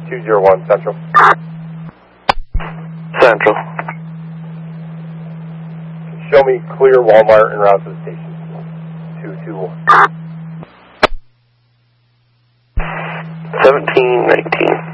201 Central. Central. Show me clear Walmart en route to the station. 221. 1719.